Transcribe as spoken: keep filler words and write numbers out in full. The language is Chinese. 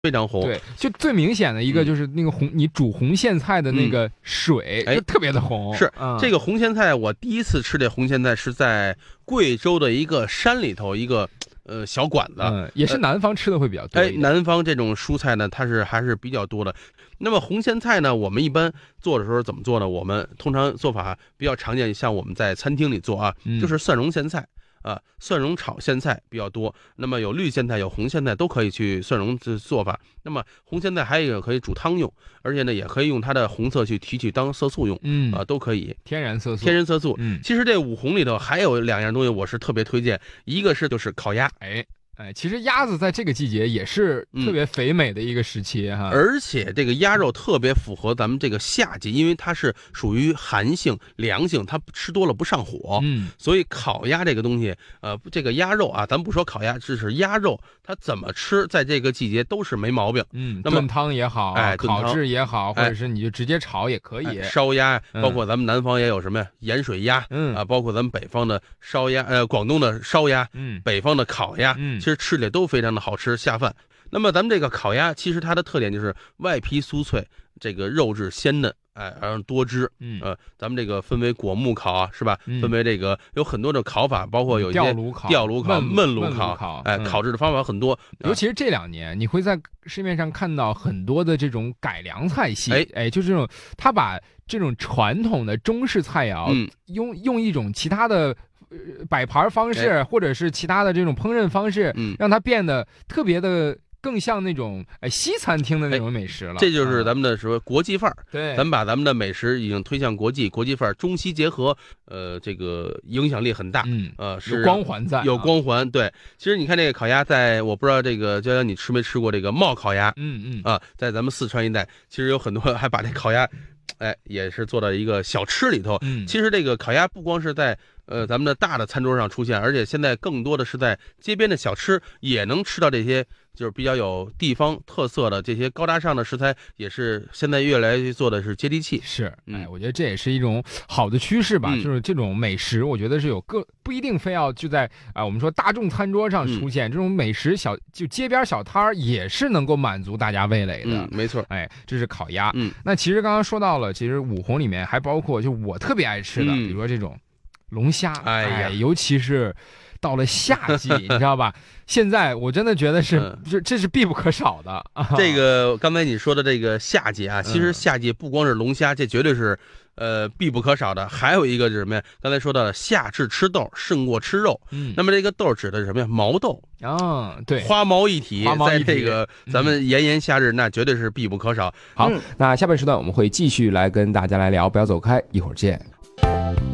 非常红。 对，就最明显的一个就是那个红，嗯、你煮红苋菜的那个水，嗯、就特别的红。 是、 嗯、 这个红苋菜，我第一次吃这红苋菜是在贵州的一个山里头一个。呃，小馆子， 嗯，也是南方吃的会比较多。 哎，南方这种蔬菜呢，它是还是比较多的。那么红苋菜呢，我们一般做的时候怎么做呢？我们通常做法比较常见，像我们在餐厅里做啊， 嗯、 就是蒜蓉苋菜啊，蒜蓉炒苋菜比较多。那么有绿苋菜，有红苋菜，都可以去蒜蓉的做法。那么红苋菜还有一个可以煮汤用，而且呢，也可以用它的红色去提取当色素用， 嗯啊，都可以。 天然色素， 天然色素。 嗯， 其实这五红里头还有两样东西，我是特别推荐，一个是就是烤鸭， 哎。哎，其实鸭子在这个季节也是特别肥美的一个时期哈、 嗯，而且这个鸭肉特别符合咱们这个夏季，因为它是属于寒性、凉性，它吃多了不上火， 嗯， 所以烤鸭这个东西，呃，这个鸭肉啊，咱不说烤鸭，只是鸭肉，它怎么吃，在这个季节都是没毛病。 嗯，那么炖汤也好， 哎， 烤制也好，或者是你就直接炒也可以， 哎、烧鸭，包括咱们南方也有什么呀，盐水鸭， 嗯啊，包括咱们北方的烧鸭，呃，广东的烧鸭， 嗯， 北方的烤鸭， 嗯， 其实吃起来都非常的好吃下饭。那么咱们这个烤鸭，其实它的特点就是外皮酥脆，这个肉质鲜嫩，哎，然后多汁。 嗯， 呃，咱们这个分为果木烤啊，是吧？ 嗯、 分为这个有很多的烤法，包括有一些吊炉烤、 吊炉烤、焖炉烤， 烤，哎，烤制的方法很多。 尤其是这两年，你会在市面上看到很多的这种改良菜系， 哎哎，就这种他把这种传统的中式菜肴， 嗯、 用用一种其他的。摆盘方式、哎、或者是其他的这种烹饪方式， 嗯， 让它变得特别的更像那种哎西餐厅的那种美食了。 哎、这就是咱们的说国际范儿。 对、嗯， 咱们把咱们的美食已经推向国际，国际范儿，中西结合，呃，这个影响力很大。 嗯， 呃，是有光环在， 有光环。对，其实你看这个烤鸭在，在我不知道这个娇娇你吃没吃过这个冒烤鸭？ 嗯嗯啊，在咱们四川一带，其实有很多还把这烤鸭。哎，也是做到一个小吃里头。 嗯， 其实这个烤鸭不光是在呃咱们的大的餐桌上出现，而且现在更多的是在街边的小吃也能吃到这些，就是比较有地方特色的这些高大上的食材，也是现在越来越做的是接地气。 是，哎，我觉得这也是一种好的趋势吧。 嗯、 就是这种美食，我觉得是有个不一定非要就在啊、呃、我们说大众餐桌上出现，嗯、这种美食小就街边小摊儿也是能够满足大家味蕾的。 嗯，没错。 哎，这是烤鸭。 嗯， 那其实刚刚说到了。其实五红里面还包括就我特别爱吃的， 嗯、 比如说这种龙虾， 哎呀， 哎尤其是到了夏季，你知道吧？现在我真的觉得是， 嗯、 这这是必不可少的。 这个刚才你说的这个夏季啊，其实夏季不光是龙虾，这绝对是呃必不可少的。还有一个是什么呀？刚才说到的夏至吃豆胜过吃肉。 嗯， 那么这个豆指的是什么呀？毛豆。 啊、嗯，对， 花毛一体， 花毛一体在这个咱们炎炎夏日，嗯、那绝对是必不可少。 好，嗯、那下半时段我们会继续来跟大家来聊，不要走开，一会儿见。